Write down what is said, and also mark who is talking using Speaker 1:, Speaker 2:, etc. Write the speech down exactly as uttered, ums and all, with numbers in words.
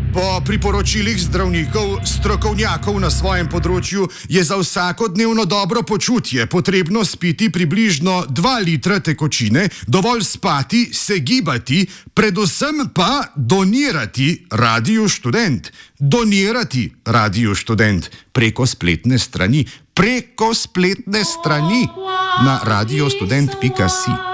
Speaker 1: Po priporočilih zdravnikov, strokovnjakov na svojem področju je za vsakodnevno dobro počutje potrebno spiti približno dva litra tekočine, dovolj spati, se gibati, predvsem pa donirati Radiu Študent. Donirati Radiu Študent preko spletne strani, preko spletne strani na radiostudent pika si.